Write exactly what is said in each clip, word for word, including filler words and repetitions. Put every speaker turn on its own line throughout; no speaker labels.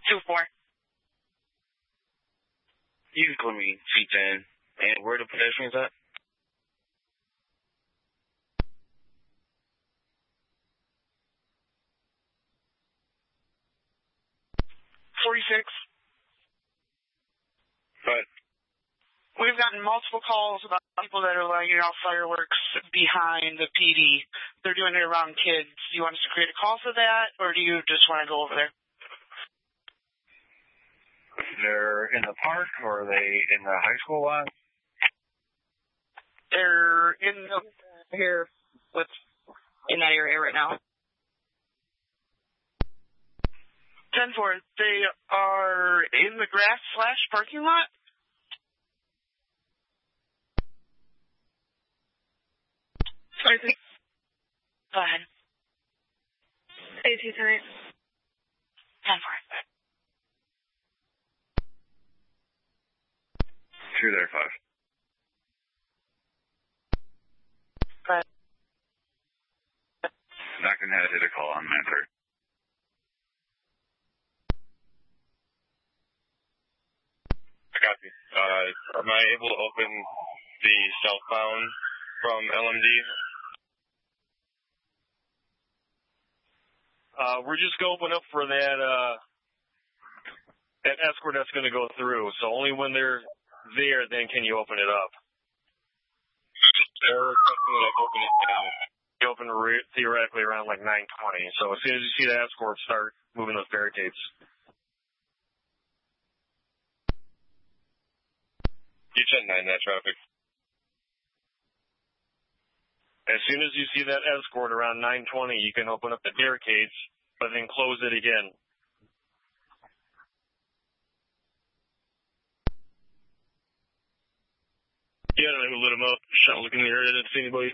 two four.
You can call me C ten. And where the pedestrians at?
forty-six.
But
we've gotten multiple calls about people that are lighting off fireworks behind the P D. They're doing it around kids. Do you want us to create a call for that, or do you just want to go over there?
They're in the park, or are they in the high school lot?
They're in the, here with in that area right now. ten four, they are in the grass slash parking lot. I think. Go ahead.
eighteen tonight.
ten four.
Two there, five.
Right.
Not going to have to hit a call on nine thirty. I copy. Uh, am I able to open the southbound from L M D?
Uh, we're just going to open up for that, uh, that escort that's going to go through. So only when they're there, then can you open it up.
They're requesting that I open it now.
You open re- theoretically around like nine twenty. So as soon as you see the escort start moving those barricades.
You ten nine that traffic.
As soon as you see that escort around nine twenty, you can open up the barricades, but then close it again.
Yeah, I lit him up. Shot looking in the area. Didn't see anybody.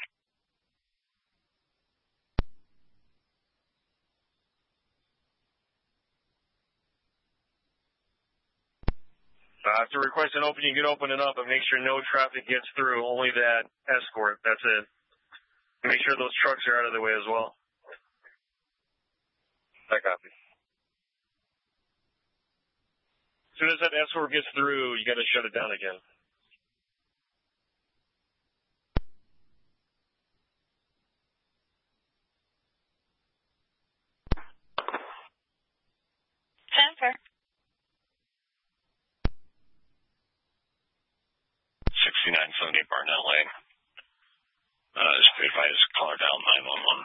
Uh, to request an open, you can open it up and make sure no traffic gets through, only that escort. That's it. Make sure those trucks are out of the way as well.
I copy.
As soon as that escort gets through, you got to shut it down again.
ten four.
sixty-nine seventy Barnett Lane. Uh, just advise caller down nine one one.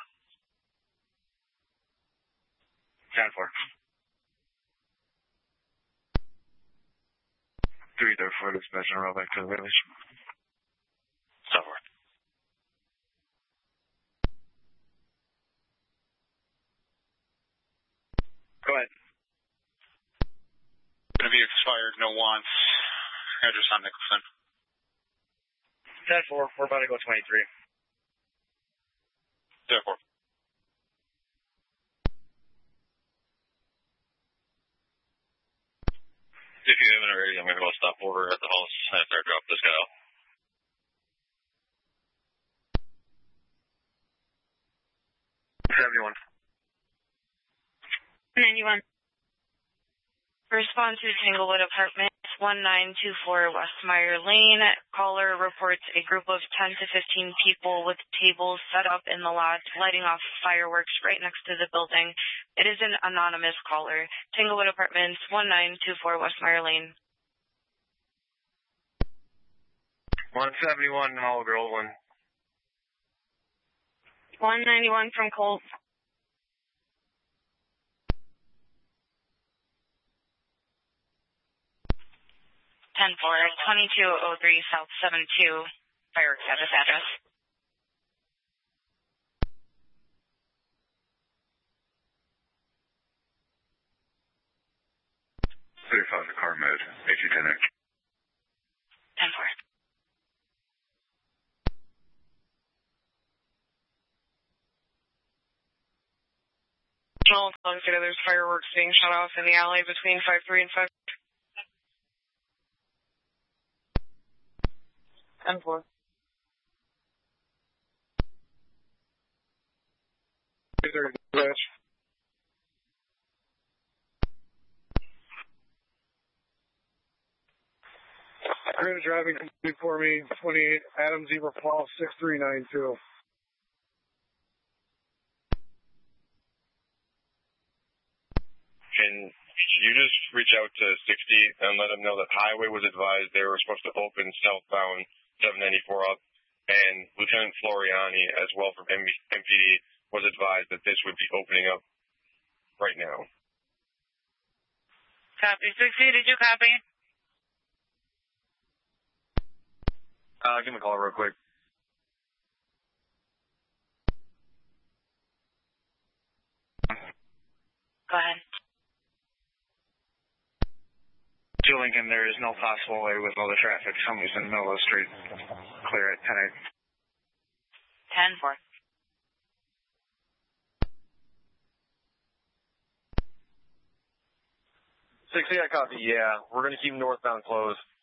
ten four. three there for dispatch and roll back to the village. ten four. Go ahead.
Going to be expired, no wants. Address on Nicholson.
ten four, we're about to go twenty-three. ten four. If you haven't already, I'm going to go stop over at the house after I drop this guy off. seventy-one.
ninety-one.
Response to Tanglewood Apartments, one nine two four Westmeyer Lane. Caller reports a group of ten to fifteen people with tables set up in the lot, lighting off fireworks right next to the building. It is an anonymous caller. Tanglewood Apartments, one nine two four Westmeyer Lane.
one seventy-one, Olive Groveland.
one ninety-one from Colt.
ten four, twenty-two oh three South seventy-two, fireworks at this address.
thirty-five to car mode, H U ten X.
ten four.
All clubs together, there's fireworks being shut off in the alley between five three and five. ten four.
Creative driving complete for me, twenty-eight, Adam Zebra Fall, six three nine two.
Can you just reach out to sixty and let them know that Highway was advised they were supposed to open southbound seven ninety-four up, and Lieutenant Floriani, as well from M P D, was advised that this would be opening up right now.
Copy. sixty, did you copy?
Uh, give me a call real quick.
Go ahead.
To Lincoln, there is no possible way with all the traffic. Somebody's in the middle of the street. Clear at ten eight.
ten four.
sixty, I copy. Yeah, we're going to keep northbound closed.